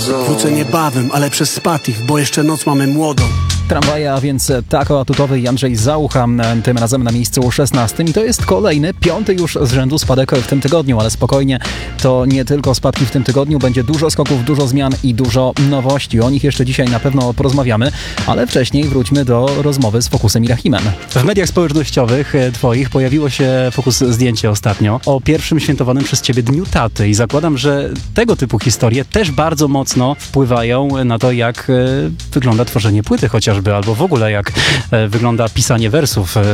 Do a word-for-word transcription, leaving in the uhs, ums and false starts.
chodzą. Wrócę niebawem, ale przez Spatif, bo jeszcze noc mamy młodą. Tramwaje, a więc Tako Atutowy i Andrzej Zaucha, tym razem na miejscu szesnastym. I to jest kolejny, piąty już z rzędu spadek w tym tygodniu, ale spokojnie, to nie tylko spadki w tym tygodniu, będzie dużo skoków, dużo zmian i dużo nowości. O nich jeszcze dzisiaj na pewno porozmawiamy, ale wcześniej wróćmy do rozmowy z Focusem i Rahimem. W mediach społecznościowych twoich pojawiło się, Focus, zdjęcie ostatnio o pierwszym świętowanym przez ciebie Dniu Taty i zakładam, że tego typu historie też bardzo mocno wpływają na to, jak wygląda tworzenie płyty chociażby, albo w ogóle jak wygląda pisanie wersów